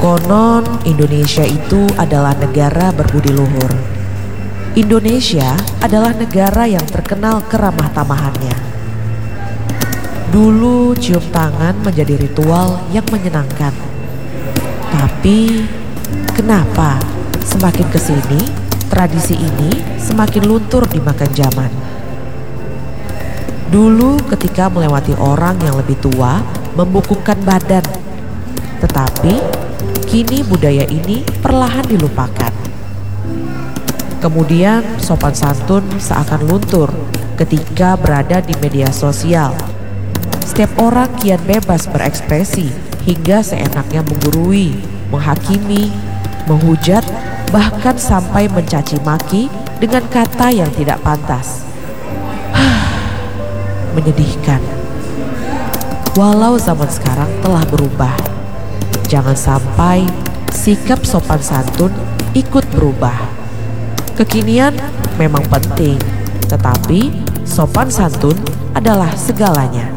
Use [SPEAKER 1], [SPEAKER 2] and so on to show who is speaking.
[SPEAKER 1] Konon Indonesia itu adalah negara berbudi luhur. Indonesia adalah negara yang terkenal keramah tamahannya. Dulu cium tangan menjadi ritual yang menyenangkan. Tapi kenapa semakin kesini tradisi ini semakin luntur dimakan zaman? Dulu ketika melewati orang yang lebih tua membungkukkan badan. Tetapi kini budaya ini perlahan dilupakan. Kemudian sopan santun seakan luntur ketika berada di media sosial. Setiap orang kian bebas berekspresi hingga seenaknya menggurui, menghakimi, menghujat, bahkan sampai mencaci maki dengan kata yang tidak pantas. Menyedihkan. Walau zaman sekarang telah berubah, jangan sampai sikap sopan santun ikut berubah. Kekinian memang penting, tetapi sopan santun adalah segalanya.